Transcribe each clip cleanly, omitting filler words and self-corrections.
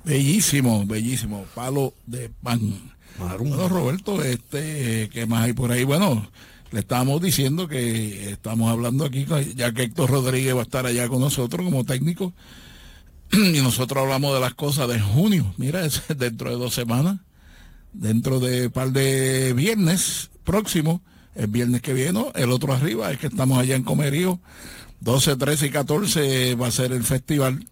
Bellísimo, bellísimo, palo de pan. Marumba. Bueno, Roberto, ¿qué más hay por ahí? Bueno, le estábamos diciendo que estamos hablando aquí, ya que Héctor Rodríguez va a estar allá con nosotros como técnico, y nosotros hablamos de las cosas de junio. Mira, es dentro de 2 semanas, dentro de un par de viernes próximo, el viernes que viene, ¿no? El otro arriba, es que estamos allá en Comerío, 12, 13 y 14 va a ser el festival.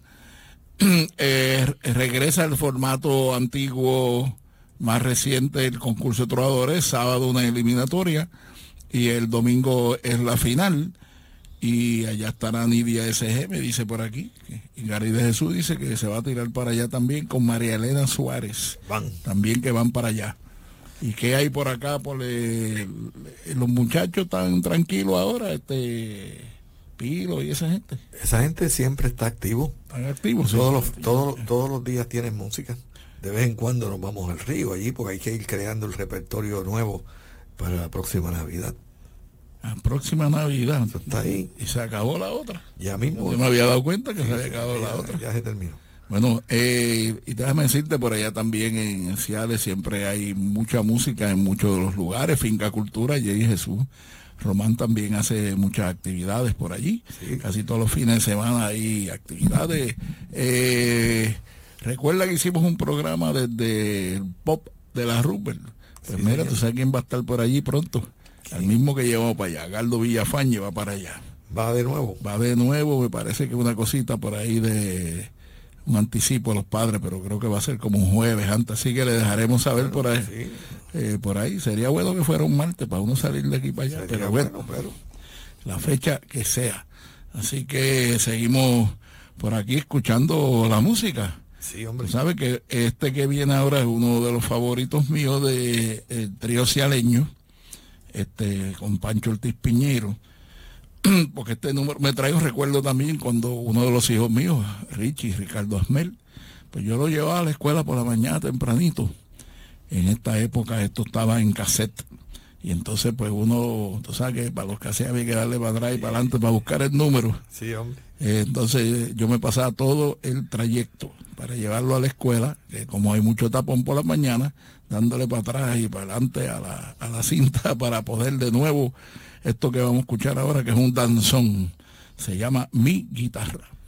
Regresa el formato antiguo más reciente, el concurso de trovadores, sábado una eliminatoria y el domingo es la final, y allá estará Nidia SG, me dice por aquí, y Gary de Jesús dice que se va a tirar para allá también con María Elena Suárez, también que van para allá. ¿Y qué hay por acá? Los muchachos están tranquilos ahora, Pilo y esa gente. Esa gente siempre está activo. Están activos. Todos los días tienen música. De vez en cuando nos vamos al río allí porque hay que ir creando el repertorio nuevo para la próxima Navidad. La próxima Navidad. Eso está ahí. Y se acabó la otra. Ya mismo. Yo me había dado cuenta que se había acabado la otra. Ya se terminó. Bueno, y déjame decirte, por allá también en Ciales siempre hay mucha música en muchos de los lugares. Finca Cultura, Jay Jesús. Román también hace muchas actividades por allí. Sí. Casi todos los fines de semana hay actividades. Recuerda que hicimos un programa desde el pop de la Rupert. Pues sí, mira, tú sabes quién va a estar por allí pronto. Sí. El mismo que llevamos para allá, Gardo Villafañe va para allá. Va de nuevo. Va de nuevo, me parece que una cosita por ahí de un anticipo a los padres, pero creo que va a ser como un jueves antes, así que le dejaremos saber por ahí. Sí. Por ahí sería bueno que fuera un martes para uno salir de aquí para allá, pero bueno, la fecha que sea. Así que seguimos por aquí escuchando la música. Sí, hombre. Sabe que que viene ahora es uno de los favoritos míos de el trío cialeño, con Pancho Ortiz Piñero, porque este número me trae un recuerdo también cuando uno de los hijos míos, Ricardo Asmel, pues yo lo llevaba a la escuela por la mañana tempranito. En esta época esto estaba en cassette, y entonces pues uno, tú sabes que para los cassettes había que darle para atrás y para adelante para buscar el número. Sí, hombre. Entonces yo me pasaba todo el trayecto para llevarlo a la escuela, que como hay mucho tapón por la mañana, dándole para atrás y para adelante a la cinta para poder de nuevo esto que vamos a escuchar ahora, que es un danzón, se llama Mi Guitarra.